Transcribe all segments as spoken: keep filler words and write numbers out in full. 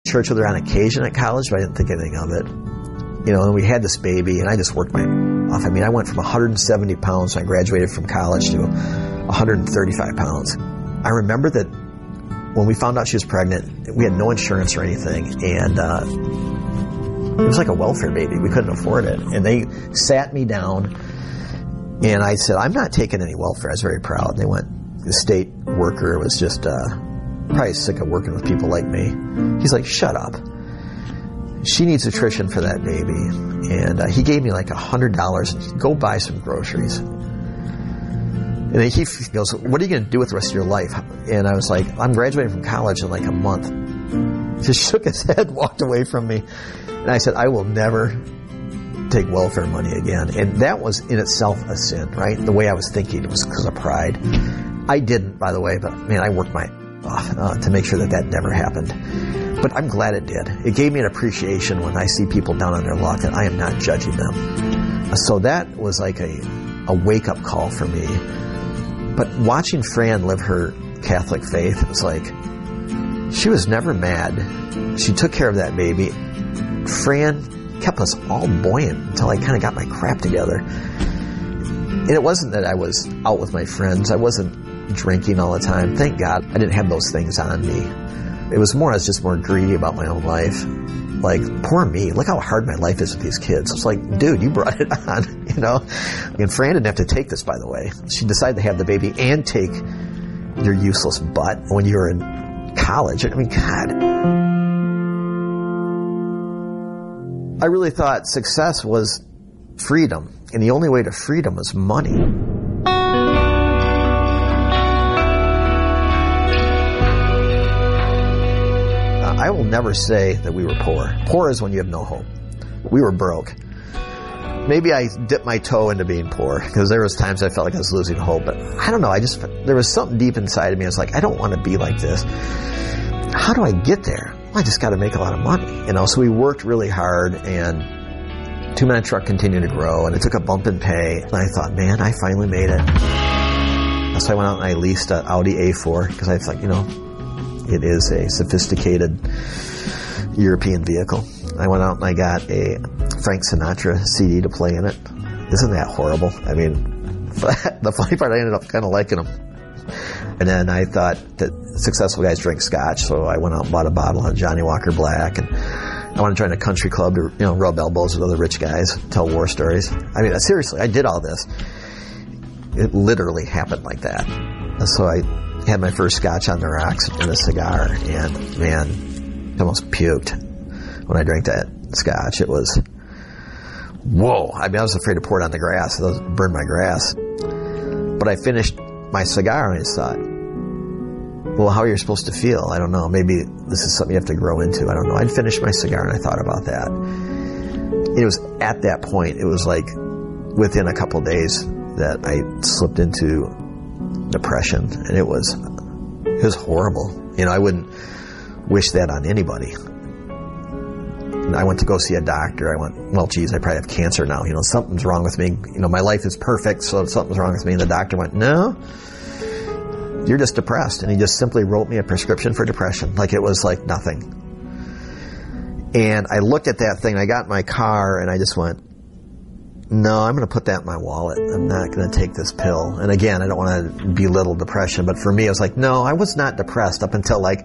church with her on occasion at college, but I didn't think anything of it. You know, and we had this baby, and I just worked my off. I mean, I went from one hundred seventy pounds when I graduated from college to one hundred thirty-five pounds. I remember that when we found out she was pregnant, we had no insurance or anything, and uh, it was like a welfare baby. We couldn't afford it. And they sat me down, and I said, I'm not taking any welfare. I was very proud. And they went, the state worker was just uh, probably sick of working with people like me. He's like, shut up. She needs nutrition for that baby. And uh, he gave me like one hundred dollars and go buy some groceries. And he goes, what are you going to do with the rest of your life? And I was like, I'm graduating from college in like a month. He just shook his head, walked away from me. And I said, I will never take welfare money again. And that was in itself a sin, right? The way I was thinking, it was because of pride. I didn't, by the way, but man, I worked my off uh, to make sure that that never happened. But I'm glad it did. It gave me an appreciation when I see people down on their luck that I am not judging them. So that was like a, a wake-up call for me. But watching Fran live her Catholic faith, it was like, she was never mad. She took care of that baby. Fran kept us all buoyant until I kind of got my crap together. And it wasn't that I was out with my friends. I wasn't drinking all the time. Thank God I didn't have those things on me. It was more, I was just more greedy about my own life. Like, poor me. Look how hard my life is with these kids. It's like, dude, you brought it on, you know? And Fran didn't have to take this, by the way. She decided to have the baby and take your useless butt when you were in college. I mean, God. I really thought success was freedom. And the only way to freedom was money. I will never say that we were poor. Poor is when you have no hope. We were broke. Maybe I dipped my toe into being poor because there was times I felt like I was losing hope. But I don't know. I just, there was something deep inside of me. I was like, I don't want to be like this. How do I get there? Well, I just got to make a lot of money. You know, so we worked really hard, and Two Man Truck continued to grow, and it took a bump in pay. And I thought, man, I finally made it. So I went out and I leased an Audi A four because I was like, you know, it is a sophisticated European vehicle. I went out and I got a Frank Sinatra C D to play in it. Isn't that horrible? I mean, the funny part, I ended up kind of liking them. And then I thought that successful guys drink scotch, so I went out and bought a bottle of Johnny Walker Black. And I wanted to join a country club to, you know, rub elbows with other rich guys, tell war stories. I mean, seriously, I did all this. It literally happened like that. So I had my first scotch on the rocks and a cigar, and man, I almost puked when I drank that scotch. It was, whoa. I mean, I was afraid to pour it on the grass. It would burn my grass. But I finished my cigar and I thought, well, how are you supposed to feel? I don't know. Maybe this is something you have to grow into. I don't know. I'd finished my cigar and I thought about that. It was at that point, it was like within a couple of days that I slipped into depression, and it was it was horrible. You know, I wouldn't wish that on anybody. And I went to go see a doctor. I went, well, geez, I probably have cancer now. You know, something's wrong with me. You know, my life is perfect, so something's wrong with me. And the doctor went, no, you're just depressed. And he just simply wrote me a prescription for depression, like it was like nothing. And I looked at that thing. I got in my car, and I just went, no, I'm going to put that in my wallet. I'm not going to take this pill. And again, I don't want to belittle depression, but for me, I was like, no, I was not depressed up until like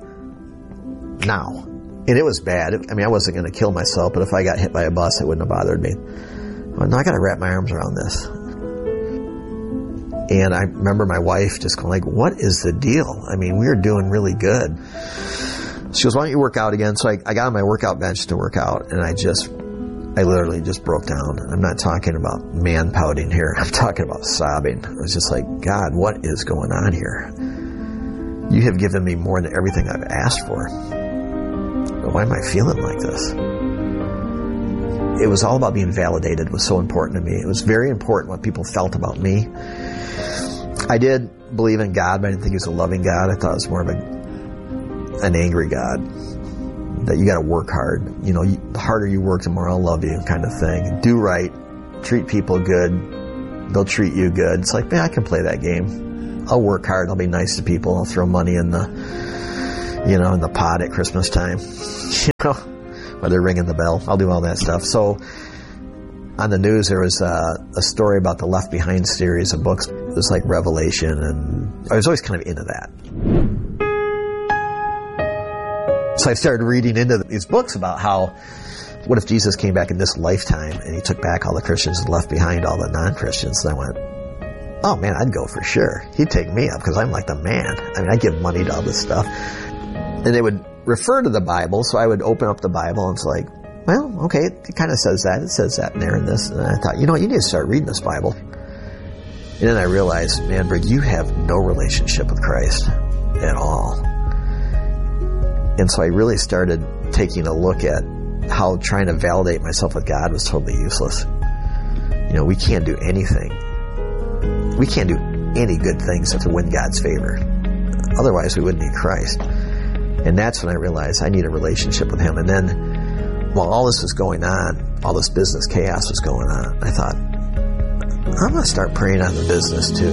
now. And it was bad. I mean, I wasn't going to kill myself, but if I got hit by a bus, it wouldn't have bothered me. Well, now I got to wrap my arms around this. And I remember my wife just going like, what is the deal? I mean, we were doing really good. She goes, why don't you work out again? So I, I got on my workout bench to work out, and I just, I literally just broke down. I'm not talking about man pouting here. I'm talking about sobbing. I was just like, God, what is going on here? You have given me more than everything I've asked for. Why am I feeling like this? It was all about being validated. It was so important to me. It was very important what people felt about me. I did believe in God, but I didn't think he was a loving God. I thought it was more of a, an angry God. That you got to work hard. You know, the harder you work, the more I'll love you, kind of thing. Do right. Treat people good. They'll treat you good. It's like, man, I can play that game. I'll work hard. I'll be nice to people. I'll throw money in the you know, in the pod at Christmas time, you know, where they're ringing the bell. I'll do all that stuff. So on the news, there was a, a story about the Left Behind series of books. It was like Revelation, and I was always kind of into that. So I started reading into these books about how, what if Jesus came back in this lifetime and he took back all the Christians and left behind all the non-Christians? And I went, oh man, I'd go for sure. He'd take me up because I'm like the man. I mean, I give money to all this stuff. And they would refer to the Bible, so I would open up the Bible and it's like, well, okay, it kind of says that. It says that in there and this. And I thought, you know what, you need to start reading this Bible. And then I realized, man, Brig, you have no relationship with Christ at all. And so I really started taking a look at how trying to validate myself with God was totally useless. You know, we can't do anything. We can't do any good things to win God's favor. Otherwise, we wouldn't need Christ. And that's when I realized I need a relationship with Him. And then, while all this was going on, all this business chaos was going on, I thought, I'm going to start praying on the business too.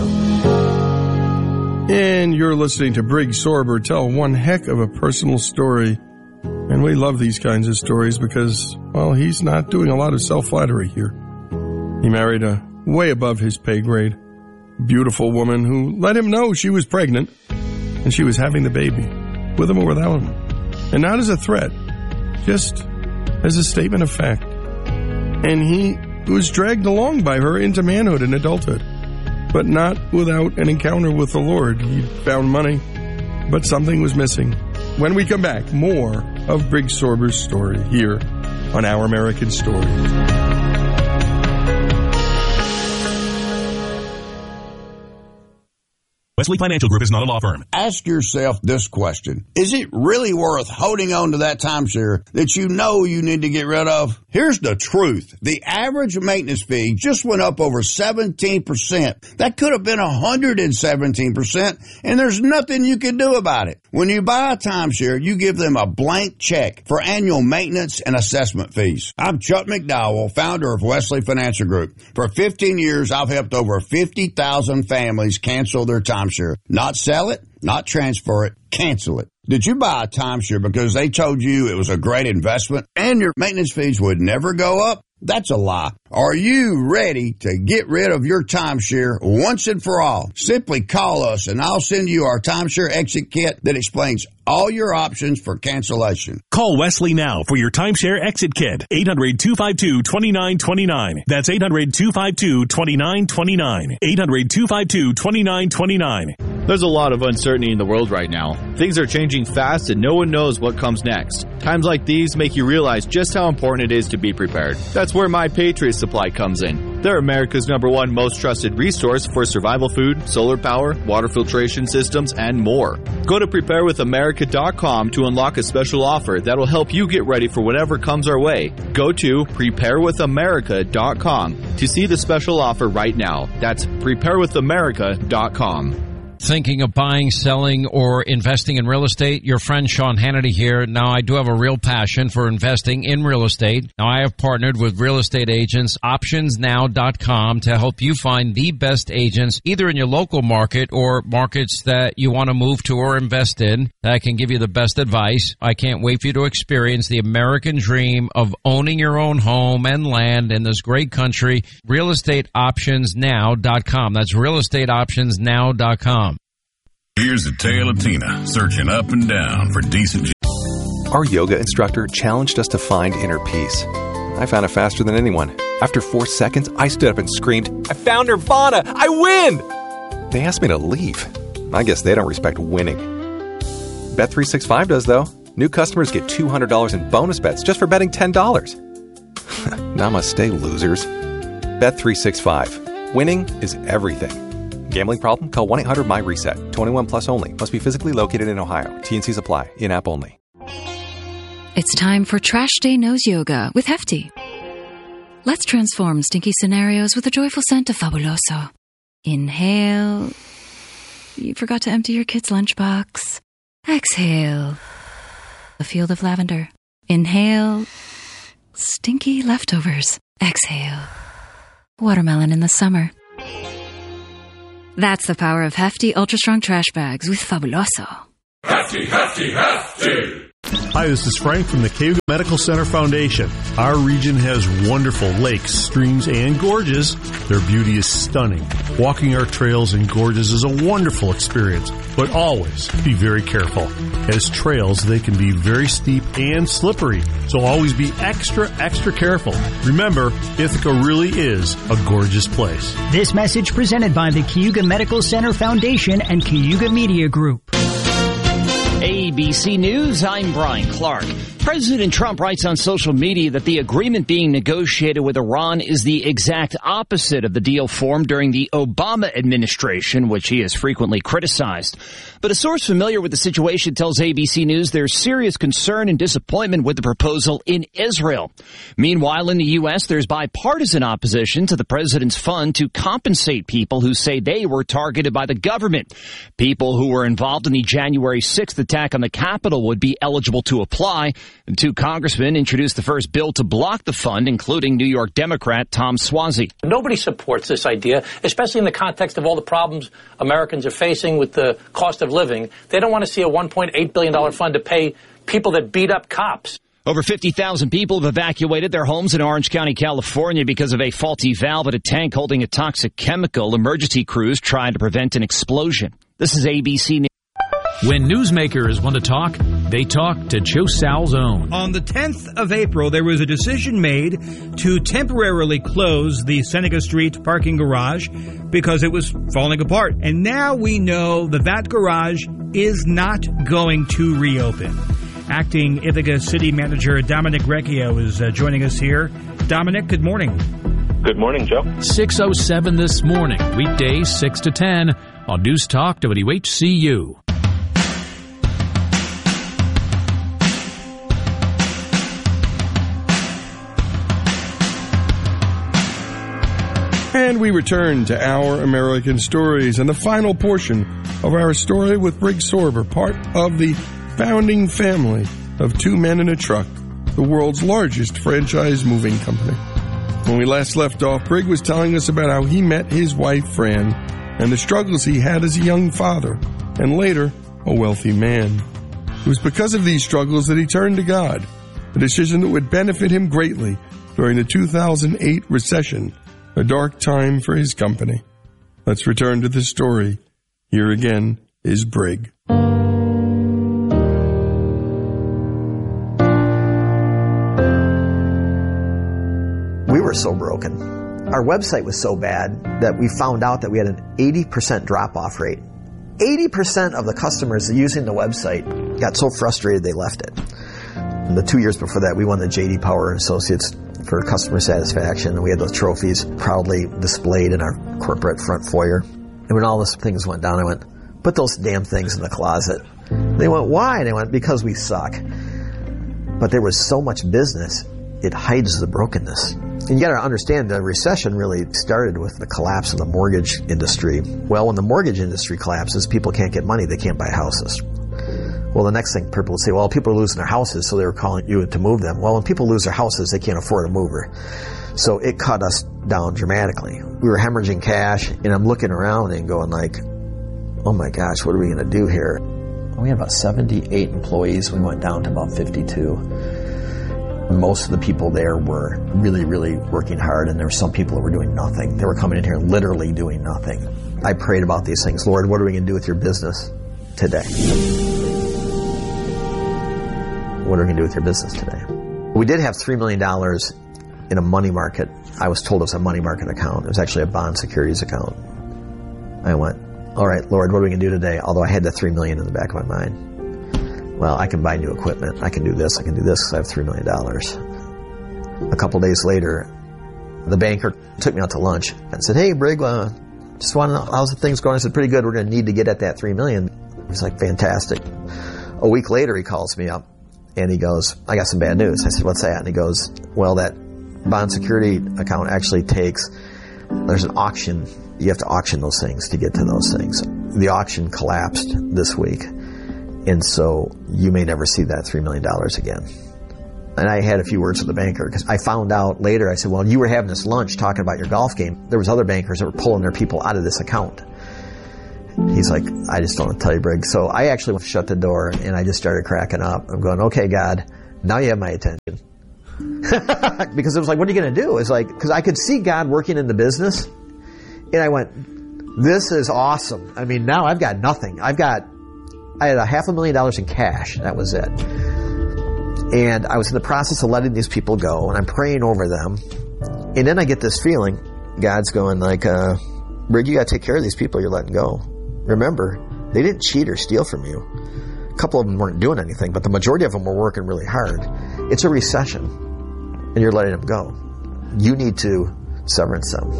And you're listening to Brig Sorber tell one heck of a personal story. And we love these kinds of stories because, well, he's not doing a lot of self-flattery here. He married a way above his pay grade, beautiful woman who let him know she was pregnant and she was having the baby, with him or without him. And not as a threat, just as a statement of fact. And he was dragged along by her into manhood and adulthood, but not without an encounter with the Lord. He found money, but something was missing. When we come back, more of Brig Sorber's story here on Our American Story. Wesley Financial Group is not a law firm. Ask yourself this question. Is it really worth holding on to that timeshare that you know you need to get rid of? Here's the truth. The average maintenance fee just went up over seventeen percent. That could have been one hundred seventeen percent, and there's nothing you can do about it. When you buy a timeshare, you give them a blank check for annual maintenance and assessment fees. I'm Chuck McDowell, founder of Wesley Financial Group. For fifteen years, I've helped over fifty thousand families cancel their timeshare. Not sell it, not transfer it, cancel it. Did you buy a timeshare because they told you it was a great investment and your maintenance fees would never go up? That's a lie. Are you ready to get rid of your timeshare once and for all? Simply call us and I'll send you our timeshare exit kit that explains all your options for cancellation. Call Wesley now for your timeshare exit kit. eight hundred, two five two, two nine two nine. That's eight hundred, two five two, two nine two nine. eight hundred, two five two, two nine two nine. There's a lot of uncertainty in the world right now. Things are changing fast and no one knows what comes next. Times like these make you realize just how important it is to be prepared. That's where My Patriot Supply comes in. They're America's number one most trusted resource for survival food, solar power, water filtration systems, and more. Go to prepare with america dot com to unlock a special offer that will help you get ready for whatever comes our way. Go to prepare with america dot com to see the special offer right now. That's prepare with america dot com. Thinking of buying, selling, or investing in real estate? Your friend Sean Hannity here. Now, I do have a real passion for investing in real estate. Now, I have partnered with real estate agents, options now dot com, to help you find the best agents, either in your local market or markets that you want to move to or invest in, that can give you the best advice. I can't wait for you to experience the American dream of owning your own home and land in this great country. real estate options now dot com. That's real estate options now dot com. Here's the tale of Tina, searching up and down for decent... Our yoga instructor challenged us to find inner peace. I found it faster than anyone. After four seconds, I stood up and screamed, I found Nirvana! I win! They asked me to leave. I guess they don't respect winning. Bet three sixty-five does, though. New customers get two hundred dollars in bonus bets just for betting ten dollars. Namaste, losers. Bet three sixty-five. Winning is everything. Gambling problem? Call one eight hundred M Y reset. twenty-one plus only. Must be physically located in Ohio. T and Cs apply. In-app only. It's time for Trash Day Nose Yoga with Hefty. Let's transform stinky scenarios with a joyful scent of Fabuloso. Inhale. You forgot to empty your kid's lunchbox. Exhale. A field of lavender. Inhale. Stinky leftovers. Exhale. Watermelon in the summer. That's the power of Hefty Ultra Strong Trash Bags with Fabuloso. Hefty, hefty, hefty! Hi, this is Frank from the Cayuga Medical Center Foundation. Our region has wonderful lakes, streams, and gorges. Their beauty is stunning. Walking our trails and gorges is a wonderful experience, but always be very careful. As trails, they can be very steep and slippery, so always be extra, extra careful. Remember, Ithaca really is a gorgeous place. This message presented by the Cayuga Medical Center Foundation and Cayuga Media Group. A B C News, I'm Brian Clark. President Trump writes on social media that the agreement being negotiated with Iran is the exact opposite of the deal formed during the Obama administration, which he has frequently criticized. But a source familiar with the situation tells A B C News there's serious concern and disappointment with the proposal in Israel. Meanwhile, in the U S, there's bipartisan opposition to the president's fund to compensate people who say they were targeted by the government. People who were involved in the January sixth attack on the Capitol would be eligible to apply. Two congressmen introduced the first bill to block the fund, including New York Democrat Tom Suozzi. Nobody supports this idea, especially in the context of all the problems Americans are facing with the cost of living. They don't want to see a one point eight billion dollars fund to pay people that beat up cops. Over fifty thousand people have evacuated their homes in Orange County, California because of a faulty valve at a tank holding a toxic chemical. Emergency crews trying to prevent an explosion. This is A B C News. When newsmakers want to talk, they talk to Joe Sal's own. On the tenth of April, there was a decision made to temporarily close the Seneca Street parking garage because it was falling apart. And now we know that that garage is not going to reopen. Acting Ithaca City Manager Dominic Recchio is uh, joining us here. Dominic, good morning. Good morning, Joe. six oh seven this morning, weekdays six to ten on News Talk W H C U. And we return to Our American Stories and the final portion of our story with Briggs Sorber, part of the founding family of Two Men in a Truck, the world's largest franchise moving company. When we last left off, Briggs was telling us about how he met his wife, Fran, and the struggles he had as a young father, and later, a wealthy man. It was because of these struggles that he turned to God, a decision that would benefit him greatly during the two thousand eight recession, a dark time for his company. Let's return to the story. Here again is Briggs. We were so broken. Our website was so bad that we found out that we had an eighty percent drop-off rate. eighty percent of the customers using the website got so frustrated they left it. And the two years before that, we won the J D Power Associates for customer satisfaction, and we had those trophies proudly displayed in our corporate front foyer. And when all those things went down, I went, put those damn things in the closet. They went, why? And I went, because we suck. But there was so much business, it hides the brokenness. And you got to understand, the recession really started with the collapse of the mortgage industry. Well, when the mortgage industry collapses, people can't get money, they can't buy houses. Well, the next thing people would say, well, people are losing their houses, so they were calling you to move them. Well, when people lose their houses, they can't afford a mover. So it cut us down dramatically. We were hemorrhaging cash, and I'm looking around and going like, oh my gosh, what are we going to do here? We had about seventy-eight employees. We went down to about fifty-two. Most of the people there were really, really working hard, and there were some people that were doing nothing. They were coming in here literally doing nothing. I prayed about these things. Lord, what are we going to do with your business today? What are we going to do with your business today? We did have three million dollars in a money market. I was told it was a money market account. It was actually a bond securities account. I went, all right, Lord, what are we going to do today? Although I had the three million dollars in the back of my mind. Well, I can buy new equipment. I can do this. I can do this because I have three million dollars. A couple days later, the banker took me out to lunch and said, hey, Briggs, uh, just want to know, how's the things going? I said, pretty good. We're going to need to get at that three million dollars. He's like, fantastic. A week later, he calls me up. And he goes, I got some bad news. I said, what's that? And he goes, well, that bond security account actually takes, there's an auction. You have to auction those things to get to those things. The auction collapsed this week. And so you may never see that three million dollars again. And I had a few words with the banker because I found out later, I said, well, you were having this lunch talking about your golf game. There was other bankers that were pulling their people out of this account. He's like, I just don't want to tell you, Brig. So I actually shut the door and I just started cracking up. I'm going, okay, God, now you have my attention. Because it was like, what are you going to do? It's like, because I could see God working in the business. And I went, this is awesome. I mean, now I've got nothing. I've got, I had a half a million dollars in cash. That was it. And I was in the process of letting these people go, and I'm praying over them. And then I get this feeling, God's going like, uh, Brig, you got to take care of these people you're letting go. Remember, they didn't cheat or steal from you. A couple of them weren't doing anything, but the majority of them were working really hard. It's a recession, and you're letting them go. You need to severance them.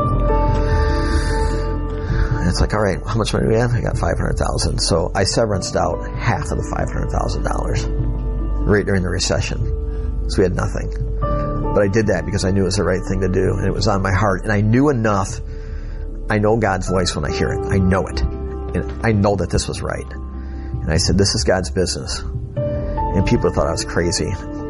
And it's like, all right, how much money do we have? I got five hundred thousand dollars. So I severanced out half of the five hundred thousand dollars right during the recession. So we had nothing. But I did that because I knew it was the right thing to do, and it was on my heart. And I knew enough. I know God's voice when I hear it. I know it. And I know that this was right. And I said, this is God's business. And people thought I was crazy.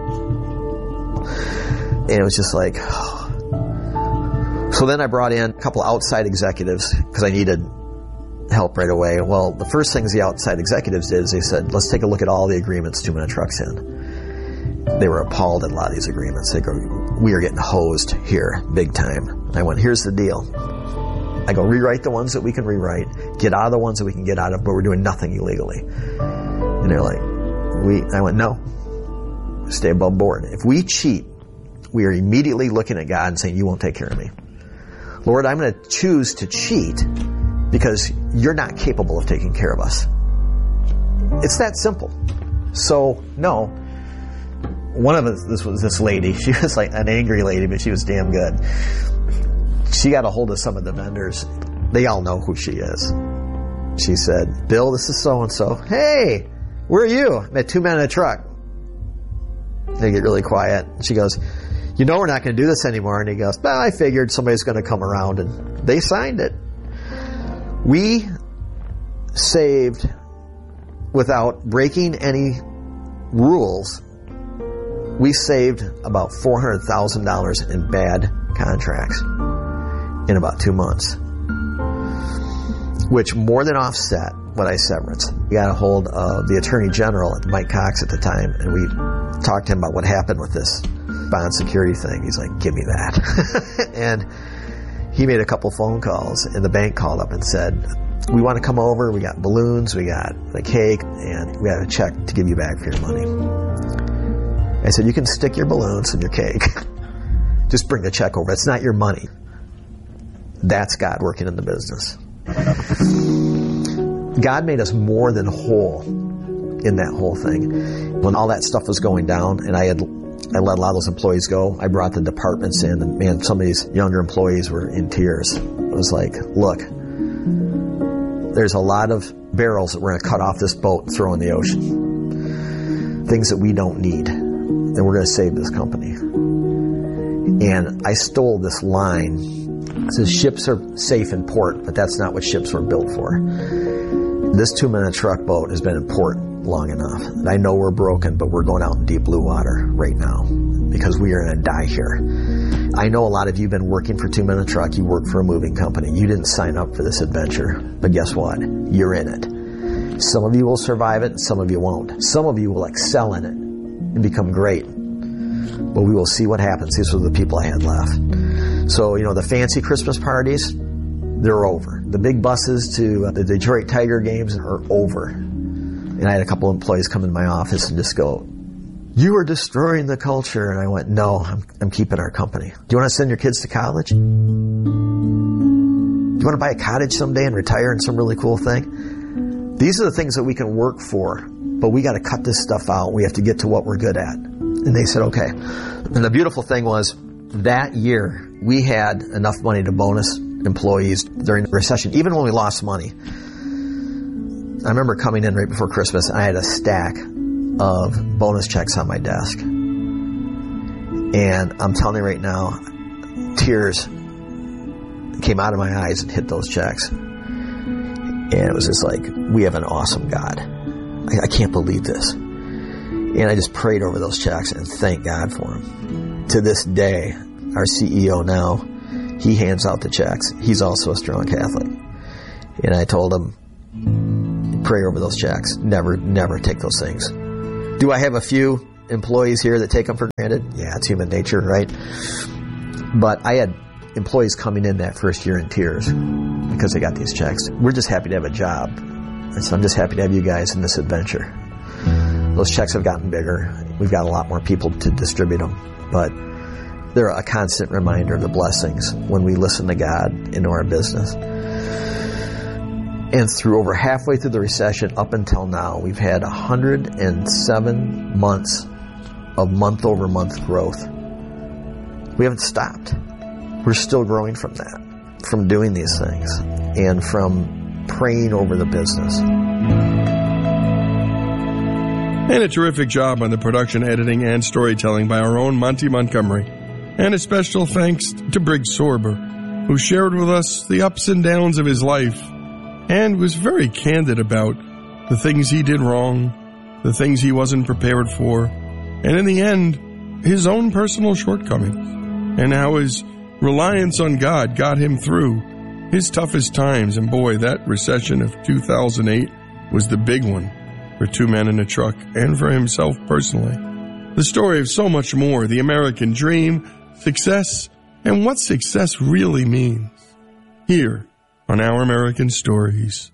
And it was just like, oh. So then I brought in a couple outside executives because I needed help right away. Well, the first things the outside executives did is they said, let's take a look at all the agreements Two Minute Truck's in. They were appalled at a lot of these agreements. They go, we are getting hosed here big time. And I went, here's the deal. I go, rewrite the ones that we can rewrite, get out of the ones that we can get out of, but we're doing nothing illegally. And they're like, we, I went, no, stay above board. If we cheat, we are immediately looking at God and saying, you won't take care of me. Lord, I'm going to choose to cheat because you're not capable of taking care of us. It's that simple. So, no. One of us, this was this lady, she was like an angry lady, but she was damn good. She got a hold of some of the vendors. They all know who she is. She said, Bill, this is so-and-so. Hey, where are you? I'm at Two Men in a Truck. They get really quiet. She goes, you know we're not going to do this anymore. And he goes, well, I figured somebody's going to come around. And they signed it. We saved, without breaking any rules, we saved about four hundred thousand dollars in bad contracts in about two months, which more than offset what I severance. We got a hold of the Attorney General, Mike Cox at the time, and we talked to him about what happened with this bond security thing. He's like, give me that. And he made a couple phone calls, and the bank called up and said, we want to come over, we got balloons, we got a cake, and we got a check to give you back for your money. I said, you can stick your balloons and your cake. Just bring the check over. It's not your money. That's God working in the business. God made us more than whole in that whole thing. When all that stuff was going down, and I had I let a lot of those employees go, I brought the departments in, and man, some of these younger employees were in tears. It was like, look, there's a lot of barrels that we're going to cut off this boat and throw in the ocean. Things that we don't need. And we're going to save this company. And I stole this line. It says ships are safe in port, but that's not what ships were built for. This two-minute truck boat has been in port long enough. And I know we're broken, but we're going out in deep blue water right now because we are going to die here. I know a lot of you have been working for Two Minute Truck. You work for a moving company. You didn't sign up for this adventure, but guess what? You're in it. Some of you will survive it, and some of you won't. Some of you will excel in it and become great. But we will see what happens. These were the people I had left. So, you know, the fancy Christmas parties, they're over. The big buses to the Detroit Tiger games are over. And I had a couple of employees come in my office and just go, you are destroying the culture. And I went, no, I'm, I'm keeping our company. Do you want to send your kids to college? Do you want to buy a cottage someday and retire in some really cool thing? These are the things that we can work for, but we got to cut this stuff out. We have to get to what we're good at. And they said, okay. And the beautiful thing was, that year, we had enough money to bonus employees during the recession, even when we lost money. I remember coming in right before Christmas, and I had a stack of bonus checks on my desk. And I'm telling you right now, tears came out of my eyes and hit those checks. And it was just like, we have an awesome God. I, I can't believe this. And I just prayed over those checks and thank God for them. To this day, our C E O now, he hands out the checks. He's also a strong Catholic. And I told him, pray over those checks. Never, never take those things. Do I have a few employees here that take them for granted? Yeah, it's human nature, right? But I had employees coming in that first year in tears because they got these checks. We're just happy to have a job. And so I'm just happy to have you guys in this adventure. Those checks have gotten bigger. We've got a lot more people to distribute them. But they're a constant reminder of the blessings when we listen to God into our business. And through over halfway through the recession up until now, we've had one hundred seven months of month-over-month growth. We haven't stopped. We're still growing from that, from doing these things, and from praying over the business. And a terrific job on the production, editing, and storytelling by our own Monty Montgomery. And a special thanks to Briggs Sorber, who shared with us the ups and downs of his life and was very candid about the things he did wrong, the things he wasn't prepared for, and in the end, his own personal shortcomings, and how his reliance on God got him through his toughest times. And boy, that recession of two thousand eight was the big one for Two Men in a Truck and for himself personally. The story of so much more, the American dream, success, and what success really means, here on Our American Stories.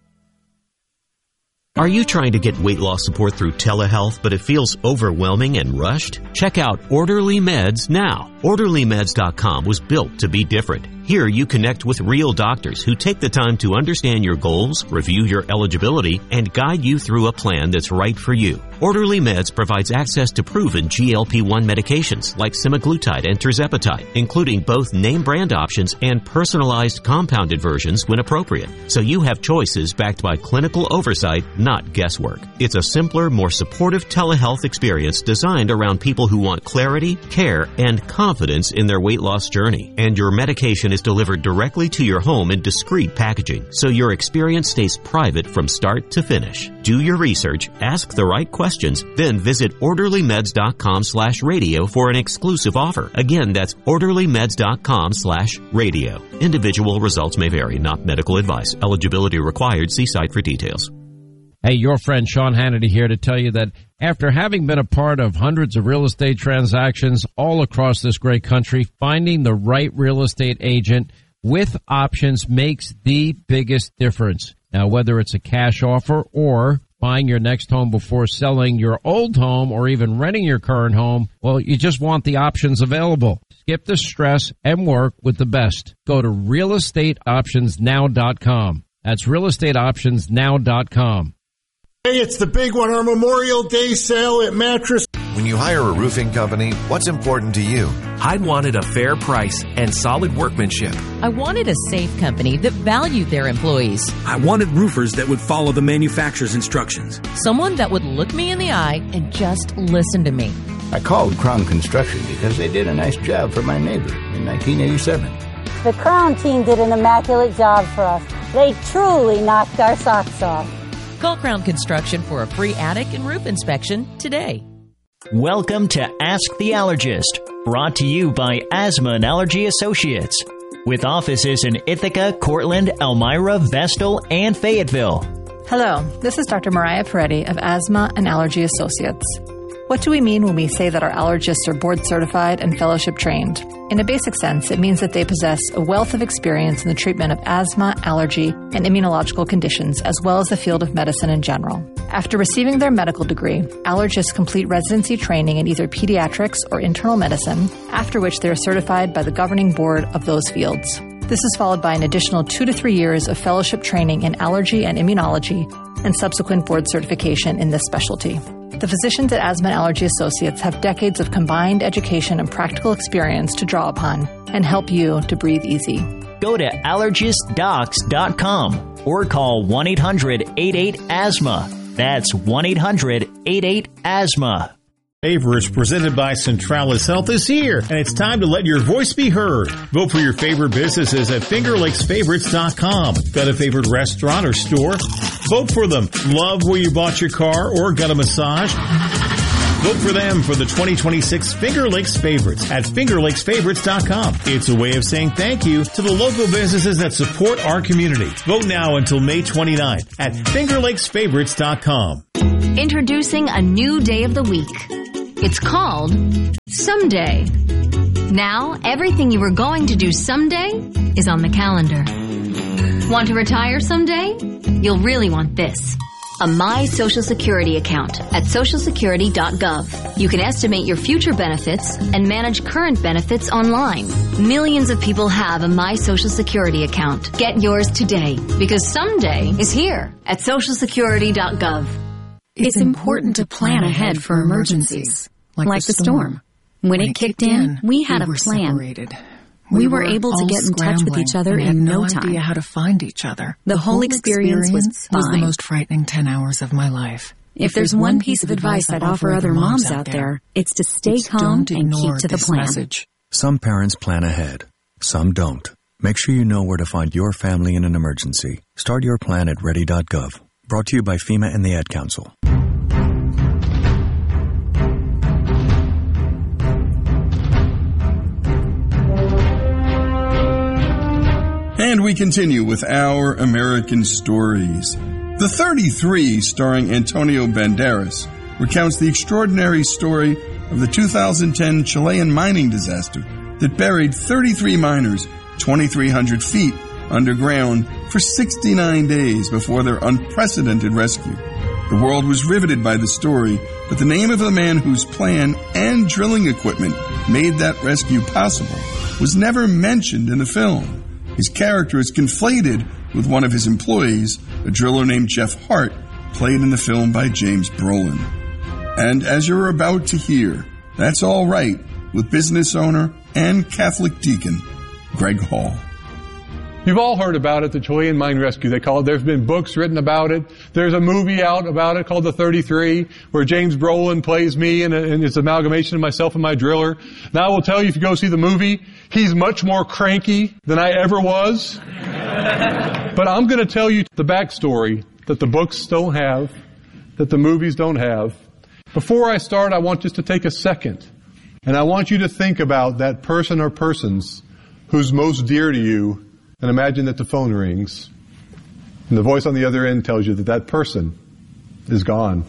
Are you trying to get weight loss support through telehealth, but it feels overwhelming and rushed? Check out Orderly Meds now. Orderly Meds dot com was built to be different. Here you connect with real doctors who take the time to understand your goals, review your eligibility, and guide you through a plan that's right for you. Orderly Meds provides access to proven G L P one medications like semaglutide and tirzepatide, including both name brand options and personalized compounded versions when appropriate. So you have choices backed by clinical oversight, not guesswork. It's a simpler, more supportive telehealth experience designed around people who want clarity, care, and confidence in their weight loss journey. And your medication is delivered directly to your home in discreet packaging, so your experience stays private from start to finish. Do your research, ask the right questions, then visit Orderly Meds dot com slash radio for an exclusive offer. Again, that's Orderly Meds dot com slash radio. Individual results may vary, not medical advice. Eligibility required. See site for details. Hey, your friend Sean Hannity here to tell you that after having been a part of hundreds of real estate transactions all across this great country, finding the right real estate agent with options makes the biggest difference. Now, whether it's a cash offer or buying your next home before selling your old home or even renting your current home, well, you just want the options available. Skip the stress and work with the best. Go to real estate options now dot com. That's real estate options now dot com. Hey, it's the big one, our Memorial Day sale at Mattress. When you hire a roofing company, what's important to you? I wanted a fair price and solid workmanship. I wanted a safe company that valued their employees. I wanted roofers that would follow the manufacturer's instructions. Someone that would look me in the eye and just listen to me. I called Crown Construction because they did a nice job for my neighbor in nineteen eighty-seven. The Crown team did an immaculate job for us. They truly knocked our socks off. Call Crown Construction for a free attic and roof inspection today. Welcome to Ask the Allergist, brought to you by Asthma and Allergy Associates, with offices in Ithaca, Cortland, Elmira, Vestal, and Fayetteville. Hello, this is Doctor Mariah Peretti of Asthma and Allergy Associates. What do we mean when we say that our allergists are board certified and fellowship trained? In a basic sense, it means that they possess a wealth of experience in the treatment of asthma, allergy, and immunological conditions, as well as the field of medicine in general. After receiving their medical degree, allergists complete residency training in either pediatrics or internal medicine, after which they are certified by the governing board of those fields. This is followed by an additional two to three years of fellowship training in allergy and immunology and subsequent board certification in this specialty. The physicians at Asthma and Allergy Associates have decades of combined education and practical experience to draw upon and help you to breathe easy. Go to allergist docs dot com or call one eight hundred eight eight asthma. That's one eight hundred eight eight asthma. Favorites presented by Centralis Health is here, and it's time to let your voice be heard. Vote for your favorite businesses at finger lakes favorites dot com. Got a favorite restaurant or store? Vote for them. Love where you bought your car or got a massage? Vote for them for the twenty twenty-six Finger Lakes Favorites at finger lakes favorites dot com. It's a way of saying thank you to the local businesses that support our community. Vote now until May twenty-ninth at finger lakes favorites dot com. Introducing a new day of the week. It's called Someday. Now, everything you were going to do someday is on the calendar. Want to retire someday? You'll really want this. A My Social Security account at social security dot gov. You can estimate your future benefits and manage current benefits online. Millions of people have a My Social Security account. Get yours today because someday is here at social security dot gov. It's important to plan ahead for emergencies, like the storm. When it kicked in, we had a plan. We were able to get in touch with each other in no time. idea how to find each other. The whole experience was was the fine. most frightening ten hours of my life. If there's one piece of advice I'd offer other moms out there, it's to stay calm and keep to the plan. Some parents plan ahead. Some don't. Make sure you know where to find your family in an emergency. Start your plan at ready dot gov. Brought to you by FEMA and the Ad Council. And we continue with Our American Stories. The thirty-three, starring Antonio Banderas, recounts the extraordinary story of the two thousand ten Chilean mining disaster that buried thirty-three miners twenty-three hundred feet underground for sixty-nine days before their unprecedented rescue. The world was riveted by the story, but the name of the man whose plan and drilling equipment made that rescue possible was never mentioned in the film. His character is conflated with one of his employees, a driller named Jeff Hart, played in the film by James Brolin. And as you're about to hear, that's all right with business owner and Catholic deacon Greg Hall. You've all heard about it, the Chilean mine rescue, they call it. There's been books written about it. There's a movie out about it called The thirty-three, where James Brolin plays me, and, and it's an amalgamation of myself and my driller. Now, I will tell you, if you go see the movie, he's much more cranky than I ever was. But I'm going to tell you the backstory that the books don't have, that the movies don't have. Before I start, I want just to take a second, and I want you to think about that person or persons who's most dear to you. And imagine that the phone rings, and the voice on the other end tells you that that person is gone.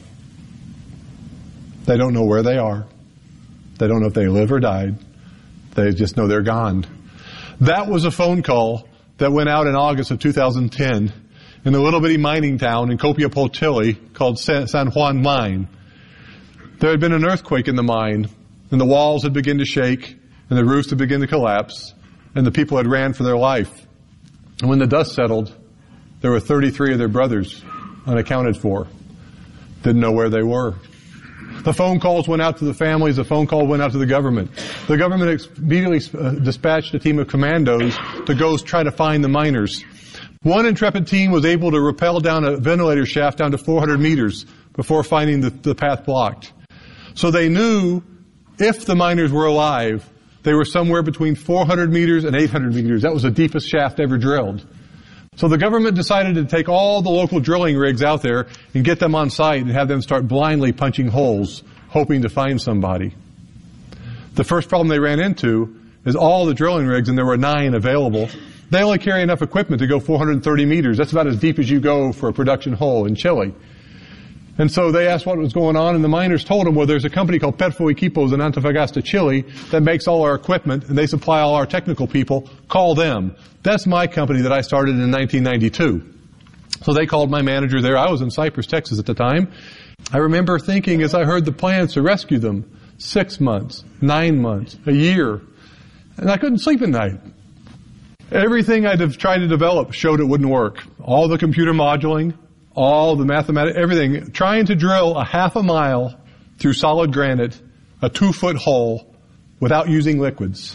They don't know where they are. They don't know if they live or died. They just know they're gone. That was a phone call that went out in August of two thousand ten in a little bitty mining town in Copiapó, Chile called San Juan Mine. There had been an earthquake in the mine, and the walls had begun to shake, and the roofs had begun to collapse, and the people had ran for their life. And when the dust settled, there were thirty-three of their brothers unaccounted for. Didn't know where they were. The phone calls went out to the families. The phone call went out to the government. The government immediately uh, dispatched a team of commandos to go try to find the miners. One intrepid team was able to rappel down a ventilator shaft down to four hundred meters before finding the, the path blocked. So they knew if the miners were alive, they were somewhere between four hundred meters and eight hundred meters. That was the deepest shaft ever drilled. So the government decided to take all the local drilling rigs out there and get them on site and have them start blindly punching holes, hoping to find somebody. The first problem they ran into is all the drilling rigs, and there were nine available, they only carry enough equipment to go four hundred thirty meters. That's about as deep as you go for a production hole in Chile. And so they asked what was going on, and the miners told them, well, there's a company called Perfo Equipos in Antofagasta, Chile, that makes all our equipment, and they supply all our technical people. Call them. That's my company that I started in nineteen ninety-two. So they called my manager there. I was in Cypress, Texas at the time. I remember thinking, as I heard the plans to rescue them, six months, nine months, a year, and I couldn't sleep at night. Everything I'd have tried to develop showed it wouldn't work. All the computer modeling, all the mathematics, everything, trying to drill a half a mile through solid granite, a two-foot hole, without using liquids.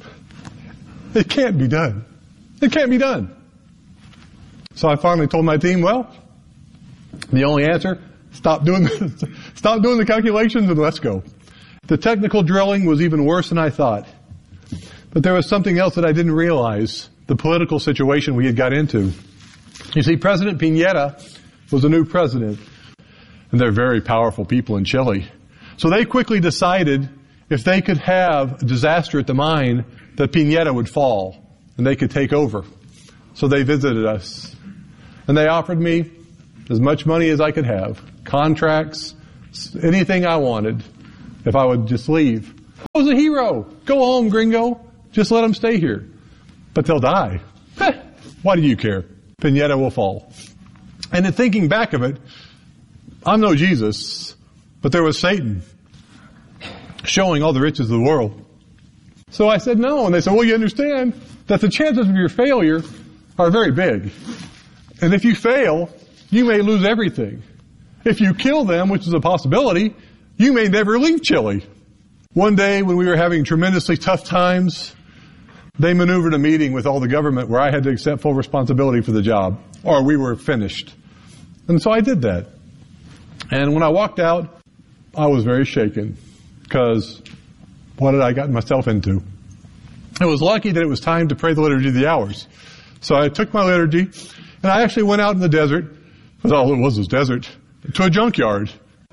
It can't be done. It can't be done. So I finally told my team, well, the only answer, stop doing the, stop doing the calculations and let's go. The technical drilling was even worse than I thought. But there was something else that I didn't realize, the political situation we had got into. You see, President Piñera was a new president, and they're very powerful people in Chile. So they quickly decided if they could have a disaster at the mine, that Pineda would fall and they could take over. So they visited us. And they offered me as much money as I could have, contracts, anything I wanted, if I would just leave. I was a hero. Go home, gringo. Just let them stay here. But they'll die. Why do you care? Pineda will fall. And in thinking back of it, I'm no Jesus, but there was Satan showing all the riches of the world. So I said no, and they said, well, you understand that the chances of your failure are very big. And if you fail, you may lose everything. If you kill them, which is a possibility, you may never leave Chile. One day when we were having tremendously tough times, they maneuvered a meeting with all the government where I had to accept full responsibility for the job, or we were finished. And so I did that. And when I walked out, I was very shaken, because what had I gotten myself into? I was lucky that it was time to pray the Liturgy of the Hours. So I took my liturgy, and I actually went out in the desert, because all it was was desert, to a junkyard.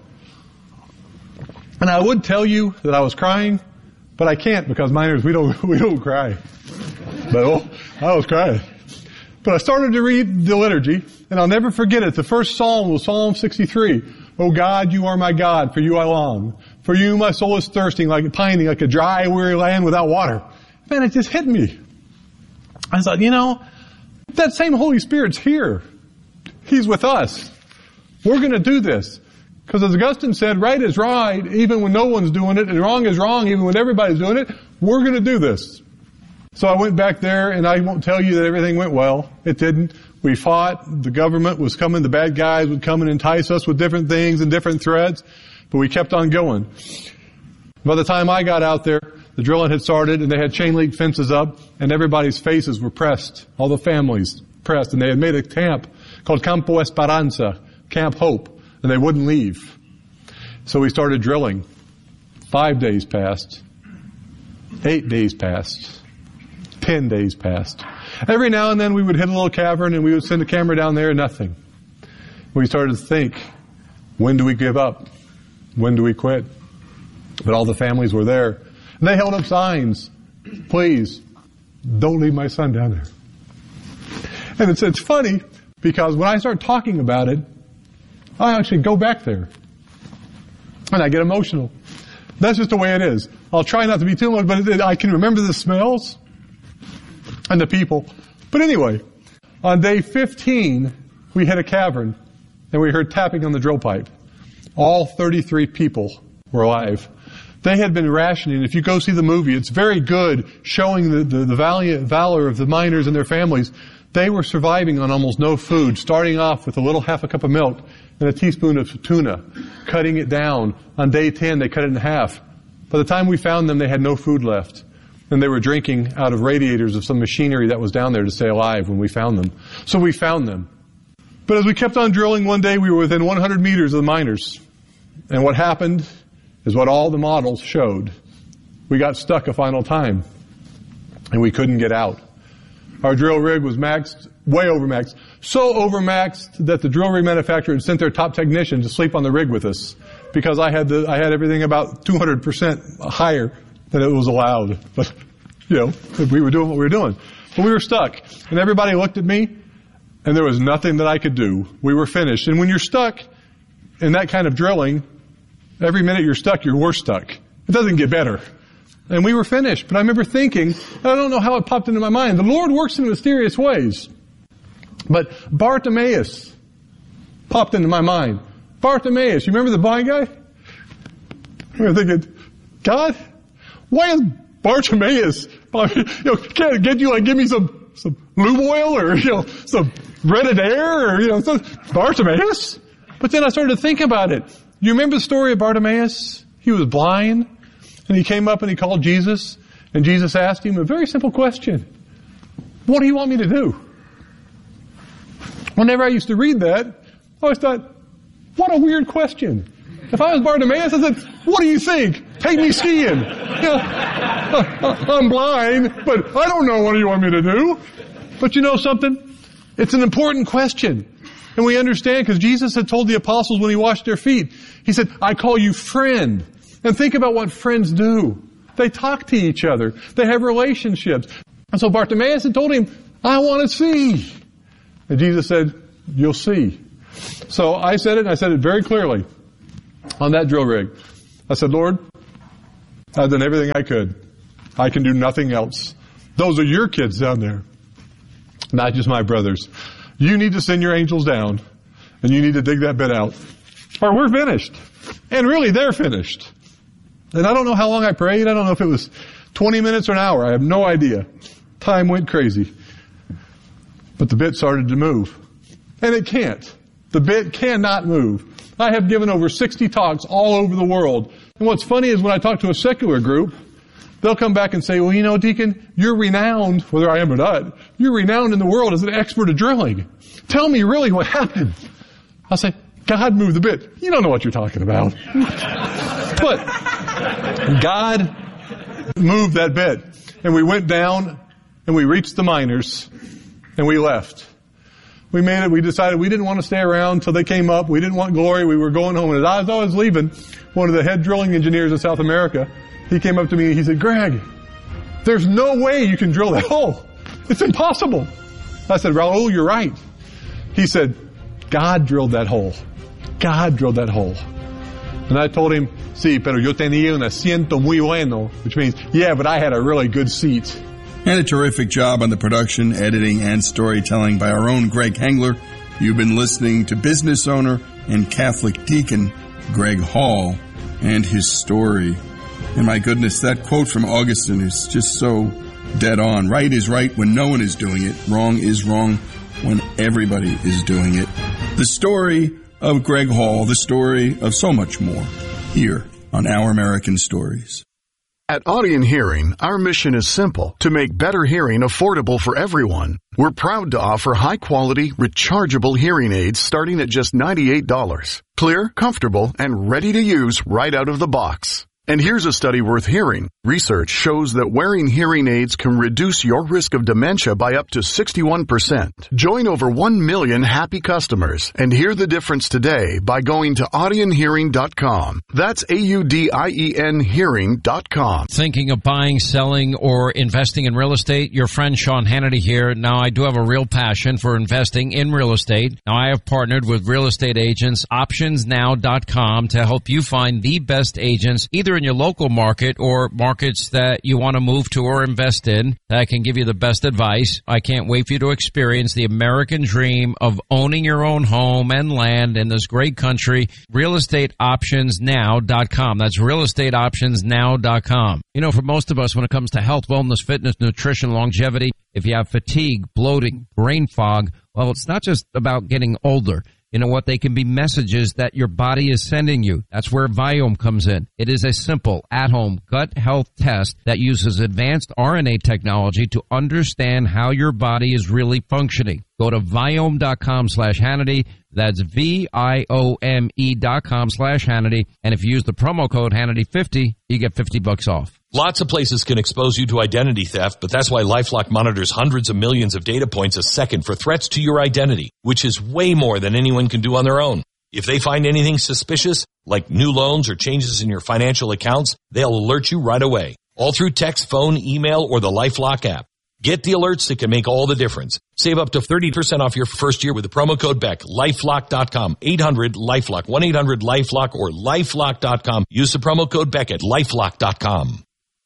And I would tell you that I was crying, but I can't, because miners, we don't, we don't cry. But oh, I was crying. But I started to read the liturgy, and I'll never forget it. The first psalm was Psalm sixty-three. O God, you are my God, for you I long. For you my soul is thirsting, like pining, like a dry, weary land without water. Man, it just hit me. I thought, you know, that same Holy Spirit's here. He's with us. We're going to do this. Because as Augustine said, right is right even when no one's doing it, and wrong is wrong even when everybody's doing it. We're going to do this. So I went back there, and I won't tell you that everything went well. It didn't. We fought. The government was coming. The bad guys would come and entice us with different things and different threats. But we kept on going. By the time I got out there, the drilling had started, and they had chain link fences up, and everybody's faces were pressed. All the families pressed, and they had made a camp called Campo Esperanza, Camp Hope, and they wouldn't leave. So we started drilling. Five days passed. Eight days passed. Ten days passed. Every now and then we would hit a little cavern, and we would send a camera down there, and nothing. We started to think, when do we give up? When do we quit? But all the families were there. And they held up signs. Please, don't leave my son down there. And it's, it's funny, because when I start talking about it, I actually go back there. And I get emotional. That's just the way it is. I'll try not to be too much, but it, I can remember the smells and the people. But anyway, on day fifteen, we hit a cavern, and we heard tapping on the drill pipe. All thirty-three people were alive. They had been rationing. If you go see the movie, it's very good, showing the, the, the valiant valor of the miners and their families. They were surviving on almost no food, starting off with a little half a cup of milk and a teaspoon of tuna, cutting it down. On day ten, they cut it in half. By the time we found them, they had no food left. And they were drinking out of radiators of some machinery that was down there to stay alive when we found them. So we found them. But as we kept on drilling, one day we were within one hundred meters of the miners. And what happened is what all the models showed. We got stuck a final time, and we couldn't get out. Our drill rig was maxed, way over maxed, so over maxed that the drill rig manufacturer had sent their top technician to sleep on the rig with us, because I had the, I had everything about two hundred percent higher than it was allowed. But, you know, we were doing what we were doing. But we were stuck, and everybody looked at me, and there was nothing that I could do. We were finished. And when you're stuck in that kind of drilling, every minute you're stuck, you're worse stuck. It doesn't get better. And we were finished. But I remember thinking, I don't know how it popped into my mind. The Lord works in mysterious ways. But Bartimaeus popped into my mind. Bartimaeus, you remember the blind guy? I remember thinking, God, why is Bartimaeus, you know, can't it get you, like, give me some, some lube oil, or, you know, some Reddit air, or, you know, some, Bartimaeus? But then I started to think about it. You remember the story of Bartimaeus? He was blind, and he came up and he called Jesus, and Jesus asked him a very simple question. What do you want me to do? Whenever I used to read that, I always thought, what a weird question. If I was Bartimaeus, I said, what do you think? Take me skiing. You know, I'm blind, but I don't know what you want me to do. But you know something? It's an important question. And we understand, because Jesus had told the apostles when he washed their feet, he said, I call you friend. And think about what friends do. They talk to each other. They have relationships. And so Bartimaeus had told him, I want to see. And Jesus said, you'll see. So I said it, and I said it very clearly on that drill rig. I said, Lord, I've done everything I could. I can do nothing else. Those are your kids down there, not just my brothers. You need to send your angels down, and you need to dig that bit out. Or we're finished. And really, they're finished. And I don't know how long I prayed. I don't know if it was twenty minutes or an hour. I have no idea. Time went crazy. But the bit started to move. And it can't. The bit cannot move. I have given over sixty talks all over the world. And what's funny is when I talk to a secular group, they'll come back and say, well, you know, Deacon, you're renowned, whether I am or not, you're renowned in the world as an expert at drilling. Tell me really what happened. I'll say, God moved the bit. You don't know what you're talking about. But God moved that bit. And we went down and we reached the miners and we left. We made it. We decided we didn't want to stay around until they came up. We didn't want glory. We were going home. And as I was leaving, one of the head drilling engineers in South America, he came up to me and he said, Greg, there's no way you can drill that hole. It's impossible. I said, Raul, you're right. He said, God drilled that hole. God drilled that hole. And I told him, sí, pero yo tenía un asiento muy bueno, which means, yeah, but I had a really good seat. And a terrific job on the production, editing, and storytelling by our own Greg Hengler. You've been listening to business owner and Catholic deacon Greg Hall and his story. And my goodness, that quote from Augustine is just so dead on. Right is right when no one is doing it. Wrong is wrong when everybody is doing it. The story of Greg Hall, the story of so much more, here on Our American Stories. At Audien Hearing, our mission is simple, to make better hearing affordable for everyone. We're proud to offer high-quality, rechargeable hearing aids starting at just ninety-eight dollars. Clear, comfortable, and ready to use right out of the box. And here's a study worth hearing. Research shows that wearing hearing aids can reduce your risk of dementia by up to sixty-one percent. Join over one million happy customers and hear the difference today by going to audien hearing dot com. That's A U D I E N hearing dot com. Thinking of buying, selling, or investing in real estate? Your friend Sean Hannity here. Now, I do have a real passion for investing in real estate. Now, I have partnered with real estate agents, options now dot com, to help you find the best agents, either in your local market or markets that you want to move to or invest in, that can give you the best advice. I can't wait for you to experience the American dream of owning your own home and land in this great country. real estate options now dot com. That's real estate options now dot com. You know, for most of us, when it comes to health, wellness, fitness, nutrition, longevity, if you have fatigue, bloating, brain fog, well, it's not just about getting older. You know what? They can be messages that your body is sending you. That's where Viome comes in. It is a simple, at-home gut health test that uses advanced R N A technology to understand how your body is really functioning. Go to Viome dot com slash Hannity. That's V I O M E dot com slash Hannity. And if you use the promo code Hannity fifty, you get fifty bucks off. Lots of places can expose you to identity theft, but that's why LifeLock monitors hundreds of millions of data points a second for threats to your identity, which is way more than anyone can do on their own. If they find anything suspicious, like new loans or changes in your financial accounts, they'll alert you right away, all through text, phone, email, or the LifeLock app. Get the alerts that can make all the difference. Save up to thirty percent off your first year with the promo code Beck. LifeLock dot com. eight hundred LifeLock. one eight hundred LifeLock or LifeLock dot com. Use the promo code Beck at LifeLock dot com.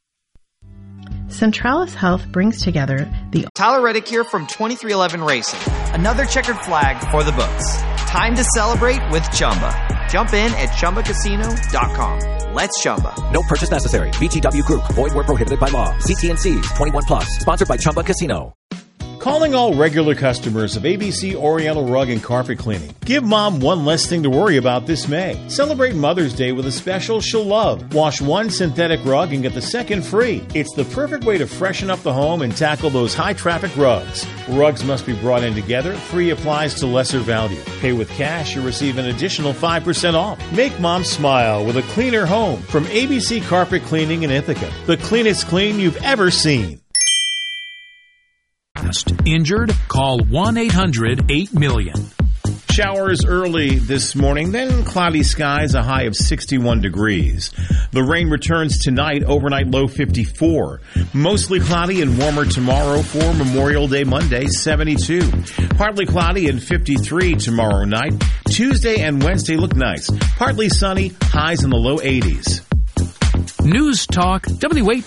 Centralis Health brings together the Tyler Reddick here from twenty-three eleven Racing. Another checkered flag for the books. Time to celebrate with Chumba. Jump in at Chumba Casino dot com. Let's Chumba. No purchase necessary. B G W Group. Void where prohibited by law. C T and C's. twenty-one plus. Sponsored by Chumba Casino. Calling all regular customers of A B C Oriental Rug and Carpet Cleaning. Give Mom one less thing to worry about this May. Celebrate Mother's Day with a special she'll love. Wash one synthetic rug and get the second free. It's the perfect way to freshen up the home and tackle those high-traffic rugs. Rugs must be brought in together. Free applies to lesser value. Pay with cash or receive an additional five percent off. Make Mom smile with a cleaner home from A B C Carpet Cleaning in Ithaca. The cleanest clean you've ever seen. Injured? Call one eight hundred eight million. Showers early this morning, then cloudy skies, a high of sixty-one degrees. The rain returns tonight, overnight low fifty-four. Mostly cloudy and warmer tomorrow for Memorial Day Monday, seventy-two. Partly cloudy and fifty-three tomorrow night. Tuesday and Wednesday look nice. Partly sunny, highs in the low eighties. News Talk W H